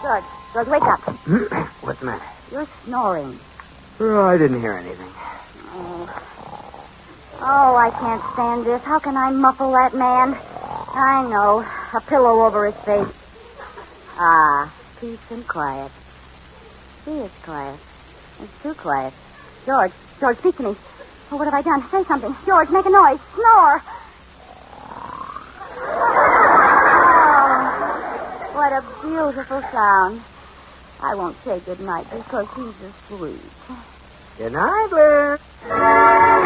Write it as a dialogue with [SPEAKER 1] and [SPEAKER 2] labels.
[SPEAKER 1] George, wake up.
[SPEAKER 2] What's the matter?
[SPEAKER 1] You're snoring.
[SPEAKER 2] Oh, I didn't hear anything.
[SPEAKER 1] Oh, I can't stand this. How can I muffle that man? I know. A pillow over his face. Ah, peace and quiet. He is quiet. It's too quiet. George, speak to me. Oh, what have I done? Say something. George, make a noise. Snore. Oh, what a beautiful sound. I won't say good night because he's asleep.
[SPEAKER 2] Good night, Blair.